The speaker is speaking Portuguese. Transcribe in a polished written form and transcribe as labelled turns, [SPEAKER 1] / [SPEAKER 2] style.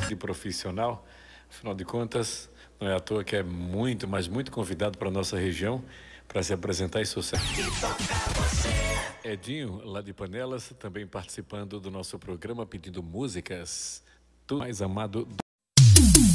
[SPEAKER 1] de profissional. Afinal de contas, não é à toa que é muito, mas muito convidado para a nossa região para se apresentar e sucesso. Edinho, lá de Panelas, também participando do nosso programa, pedindo músicas. Tudo mais amado do